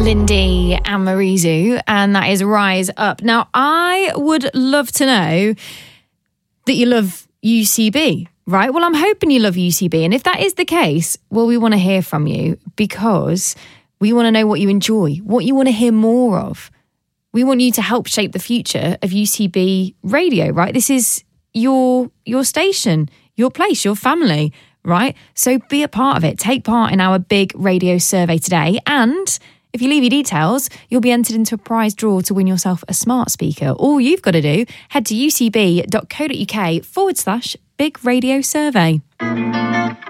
Lindy and Marizu, and that is Rise Up. Now, I would love to know that you love UCB, right? Well, I'm hoping you love UCB, and if that is the case, well, we want to hear from you because we want to know what you enjoy, what you want to hear more of. We want you to help shape the future of UCB radio, right? This is your station, your place, your family, right? So be a part of it. Take part in our big radio survey today, and if you leave your details, you'll be entered into a prize draw to win yourself a smart speaker. All you've got to do, head to ucb.co.uk/big radio survey.